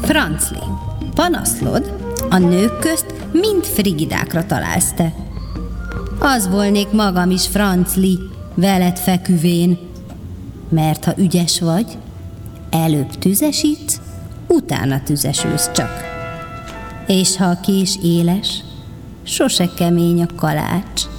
Francli, panaszlod, a nők közt mind frigidákra találsz te. Az volnék magam is, Francli, veled feküvén, mert ha ügyes vagy, előbb tüzesítsz, utána tüzesülsz csak. És ha a kés éles, sose kemény a kalács.